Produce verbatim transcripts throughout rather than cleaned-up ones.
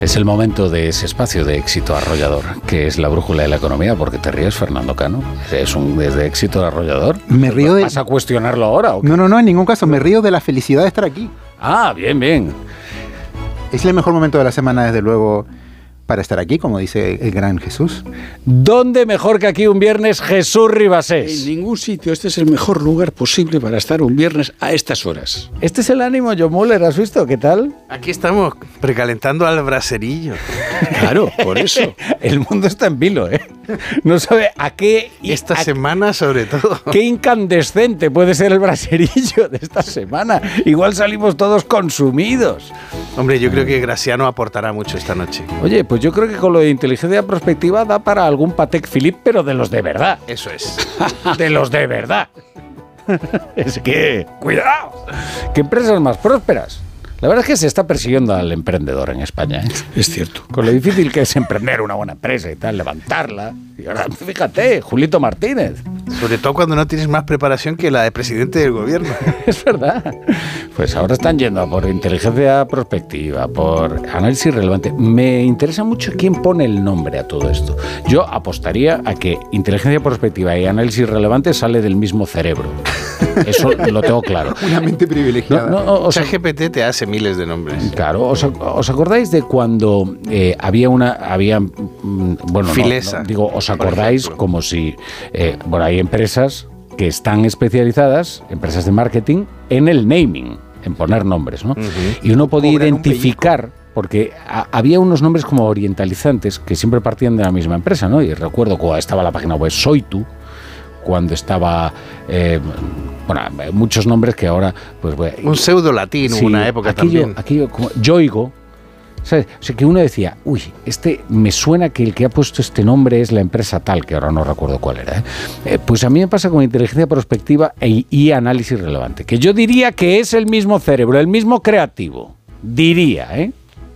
Es el momento de ese espacio de éxito arrollador, que es la brújula de la economía. ¿Por qué te ríes, Fernando Cano? ¿Es un desde éxito arrollador? Me río de... ¿Vas a cuestionarlo ahora o qué? No, no, no, en ningún caso. Me río de la felicidad de estar aquí. Ah, bien, bien. Es el mejor momento de la semana, desde luego, para estar aquí, como dice el gran Jesús. ¿Dónde mejor que aquí un viernes, Jesús Ribasés? En ningún sitio. Este es el mejor lugar posible para estar un viernes a estas horas. Este es el ánimo, John Muller, ¿has visto? ¿Qué tal? Aquí estamos, precalentando al braserillo. Claro, por eso. El mundo está en vilo, ¿eh? No sabe a qué... Esta a, semana, sobre todo. Qué incandescente puede ser el braserillo de esta semana. Igual salimos todos consumidos. Hombre, yo creo que Graciano aportará mucho esta noche. Oye, pues yo creo que con lo de inteligencia prospectiva da para algún Patek Philippe, pero de los de verdad. Eso es. De los de verdad. Es que, cuidado, ¿qué empresas más prósperas? La verdad es que se está persiguiendo al emprendedor en España, ¿eh? Es cierto. Con lo difícil que es emprender una buena empresa y tal, levantarla. Y ahora, fíjate, Julito Martínez. Sobre todo cuando no tienes más preparación que la de presidente del gobierno. Es verdad. Pues ahora están yendo a por inteligencia prospectiva, por análisis relevante. Me interesa mucho quién pone el nombre a todo esto. Yo apostaría a que inteligencia prospectiva y análisis relevante sale del mismo cerebro. Eso lo tengo claro. Una mente privilegiada. No, no, o sea, ChatGPT te hace miles de nombres. Claro, ¿os, os acordáis de cuando eh, había una, había, mm, bueno, Filesa, no, no, digo, os acordáis como si, eh, bueno, hay empresas que están especializadas, empresas de marketing, en el naming, en poner nombres, ¿no? Uh-huh. Y uno podía Cobran identificar, un porque a, había unos nombres como orientalizantes que siempre partían de la misma empresa, ¿no? Y recuerdo cuando estaba la página web Soy Tú, cuando estaba, eh, bueno, muchos nombres que ahora, pues... Bueno, un pseudo latino, sí, una época aquello, también. Aquello como Yoigo, ¿sabes? O sea, que uno decía, uy, este me suena que el que ha puesto este nombre es la empresa tal, que ahora no recuerdo cuál era, ¿eh? Eh, pues a mí me pasa con inteligencia prospectiva e, y análisis relevante, que yo diría que es el mismo cerebro, el mismo creativo, diría, ¿eh?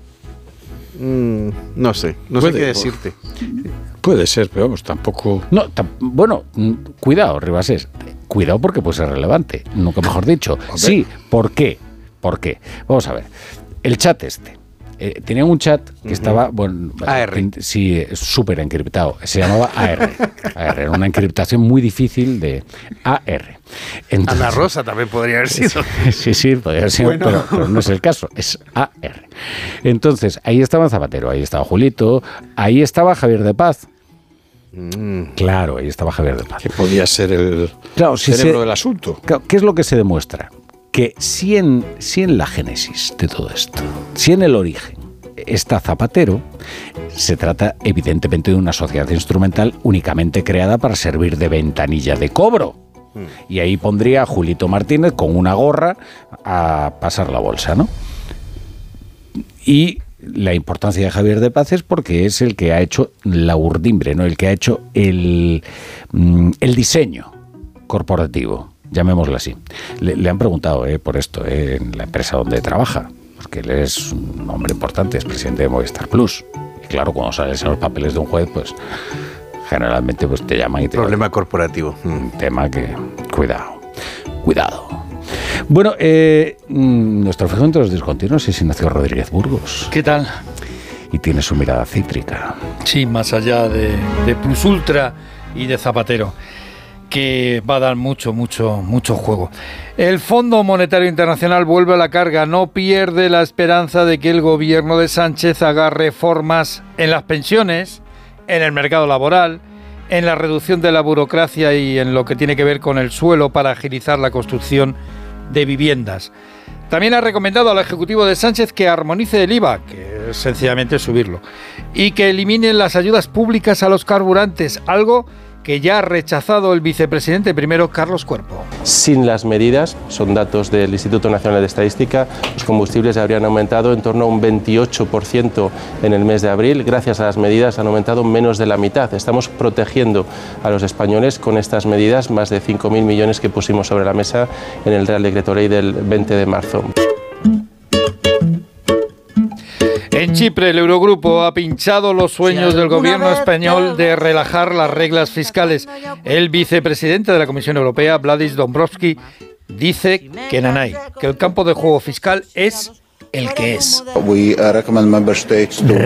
Mm, no sé, no sé qué decirte. Puede ser, pero vamos, tampoco... No, tam- bueno, cuidado, Ribasés, cuidado porque puede ser relevante, nunca mejor dicho. Sí, ¿por qué? ¿Por qué? Vamos a ver, el chat este, eh, tenía un chat que uh-huh. estaba, bueno, A R. Sí, súper encriptado, se llamaba A R. A R, era una encriptación muy difícil de A R. Entonces, Ana Rosa también podría haber sido. Sí, sí, podría haber sido, bueno. pero, pero no es el caso, es A R. Entonces, ahí estaba Zapatero, ahí estaba Julito, ahí estaba Javier de Paz. Mm. Claro, ahí estaba Javier de Paz. Que podía ser el claro, si cerebro se, del asunto. Claro, ¿qué es lo que se demuestra? Que si en, si en la génesis de todo esto, si en el origen está Zapatero, se trata evidentemente de una sociedad instrumental únicamente creada para servir de ventanilla de cobro. Mm. Y ahí pondría a Julito Martínez con una gorra a pasar la bolsa, ¿no? Y la importancia de Javier de Paz es porque es el que ha hecho la urdimbre, ¿no? El que ha hecho el, el diseño corporativo, llamémoslo así. Le, le han preguntado eh, por esto eh, en la empresa donde trabaja, porque él es un hombre importante, es presidente de Movistar Plus. Y claro, cuando sales en los papeles de un juez, pues generalmente pues, te llaman y te... Problema corporativo. Un tema que... Cuidado, cuidado. Bueno, eh, nuestro fijo entre los discontinuos es Ignacio Rodríguez Burgos. ¿Qué tal? Y tiene su mirada cítrica. Sí, más allá de, de Plus Ultra y de Zapatero, que va a dar mucho, mucho, mucho juego. El Fondo Monetario Internacional vuelve a la carga, no pierde la esperanza de que el gobierno de Sánchez haga reformas en las pensiones, en el mercado laboral, en la reducción de la burocracia y en lo que tiene que ver con el suelo para agilizar la construcción de viviendas. También ha recomendado al Ejecutivo de Sánchez que armonice el I V A, que es sencillamente subirlo, y que eliminen las ayudas públicas a los carburantes, algo que ya ha rechazado el vicepresidente primero, Carlos Cuerpo. Sin las medidas, son datos del Instituto Nacional de Estadística, los combustibles habrían aumentado en torno a un veintiocho por ciento en el mes de abril. Gracias a las medidas han aumentado menos de la mitad. Estamos protegiendo a los españoles con estas medidas, más de cinco mil millones que pusimos sobre la mesa en el Real Decreto Ley del veinte de marzo. En Chipre, el Eurogrupo ha pinchado los sueños del gobierno español de relajar las reglas fiscales. El vicepresidente de la Comisión Europea, Valdis Dombrovskis, dice que nanay, que el campo de juego fiscal es el que es.